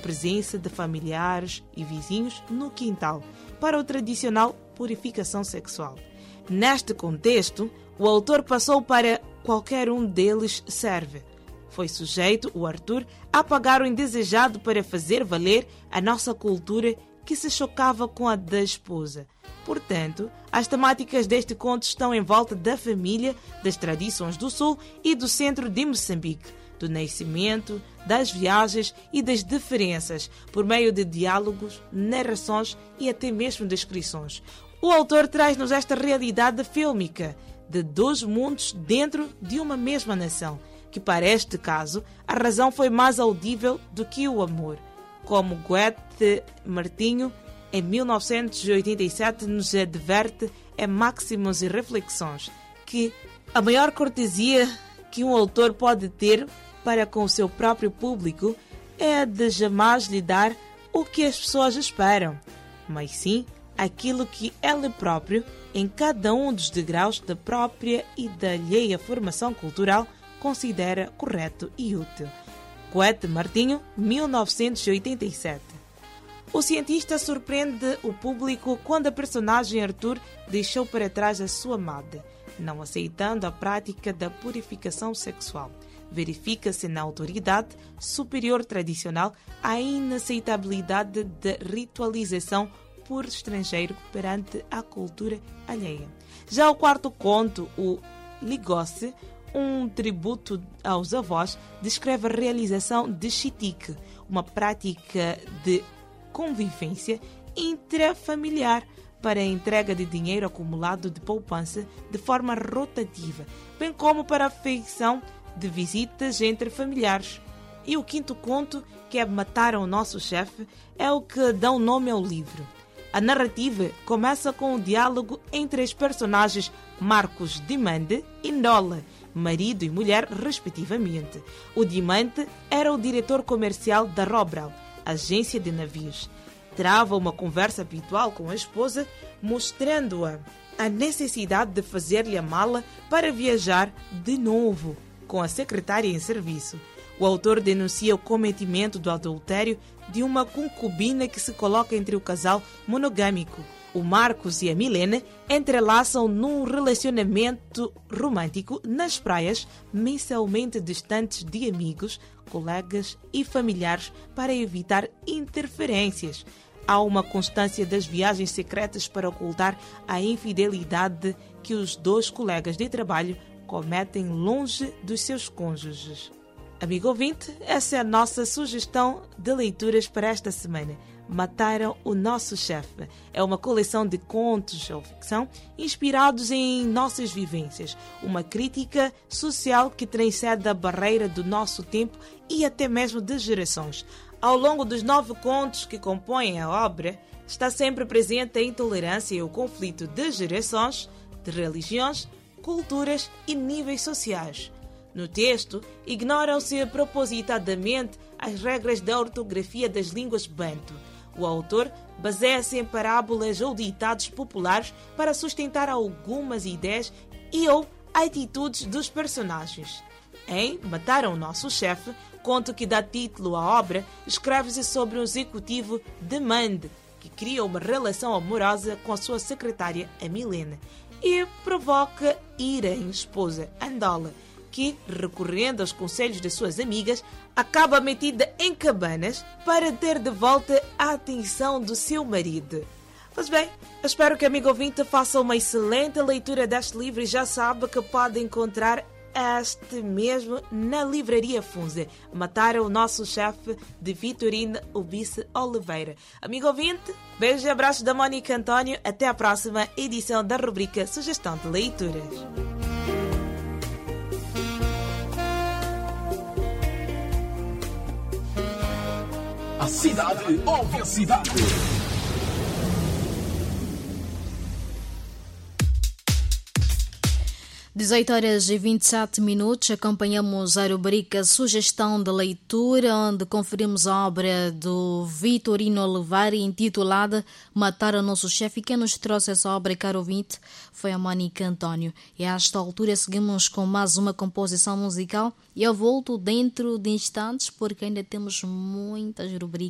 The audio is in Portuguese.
presença de familiares e vizinhos no quintal, para o tradicional purificação sexual. Neste contexto, o autor passou para qualquer um deles serve. Foi sujeito, o Arthur, a pagar o indesejado para fazer valer a nossa cultura que se chocava com a da esposa. Portanto, as temáticas deste conto estão em volta da família, das tradições do sul e do centro de Moçambique, do nascimento, das viagens e das diferenças, por meio de diálogos, narrações e até mesmo descrições. O autor traz-nos esta realidade fílmica de dois mundos dentro de uma mesma nação, que para este caso a razão foi mais audível do que o amor. Como Goethe Martinho, em 1987, nos adverte em Máximos e Reflexões, que a maior cortesia que um autor pode ter para com o seu próprio público é a de jamais lhe dar o que as pessoas esperam, mas sim aquilo que ele próprio, em cada um dos degraus da própria e da alheia formação cultural, considera correto e útil. Goethe Martinho, 1987. O cientista surpreende o público quando a personagem Arthur deixou para trás a sua amada, não aceitando a prática da purificação sexual. Verifica-se na autoridade superior tradicional a inaceitabilidade da ritualização por estrangeiro perante a cultura alheia. Já o quarto conto, o Ligosse, um tributo aos avós, descreve a realização de chitique, uma prática de convivência intrafamiliar para a entrega de dinheiro acumulado de poupança de forma rotativa, bem como para a feição de visitas entre familiares. E o quinto conto, que é Mataram o Nosso Chefe, é o que dá o nome ao livro. A narrativa começa com o diálogo entre os personagens Marcos Dimande e Ndola, marido e mulher, respectivamente. O Dimande era o diretor comercial da Robral, agência de navios. Trava uma conversa habitual com a esposa, mostrando-a a necessidade de fazer-lhe a mala para viajar de novo com a secretária em serviço. O autor denuncia o cometimento do adultério de uma concubina que se coloca entre o casal monogâmico. O Marcos e a Milena entrelaçam num relacionamento romântico nas praias, mensalmente distantes de amigos, colegas e familiares para evitar interferências. Há uma constância das viagens secretas para ocultar a infidelidade que os dois colegas de trabalho cometem longe dos seus cônjuges. Amigo ouvinte, essa é a nossa sugestão de leituras para esta semana. Mataram o Nosso Chefe. É uma coleção de contos ou ficção inspirados em nossas vivências. Uma crítica social que transcende a barreira do nosso tempo e até mesmo de gerações. Ao longo dos 9 contos que compõem a obra, está sempre presente a intolerância e o conflito de gerações, de religiões, culturas e níveis sociais. No texto, ignoram-se propositadamente as regras da ortografia das línguas banto. O autor baseia-se em parábolas ou ditados populares para sustentar algumas ideias e ou atitudes dos personagens. Em Mataram o Nosso Chefe, conto que dá título à obra, escreve-se sobre um executivo Demande, que cria uma relação amorosa com a sua secretária, a Milena, e provoca ira em esposa, Andola, que, recorrendo aos conselhos de suas amigas, acaba metida em cabanas para ter de volta a atenção do seu marido. Pois bem, eu espero que o amigo ouvinte faça uma excelente leitura deste livro e já sabe que pode encontrar este mesmo na Livraria Funze. Mataram o Nosso Chefe, de Vitorino Ubice Oliveira. Amigo ouvinte, beijos e abraços da Mónica António. Até à próxima edição da rubrica Sugestão de Leituras. A cidade ouve a cidade. 18h27, acompanhamos a rubrica Sugestão de Leitura, onde conferimos a obra do Vitorino Oliveira intitulada Matar o Nosso Chefe. E quem nos trouxe essa obra, caro ouvinte, foi a Mónica António. E a esta altura seguimos com mais uma composição musical e eu volto dentro de instantes porque ainda temos muitas rubricas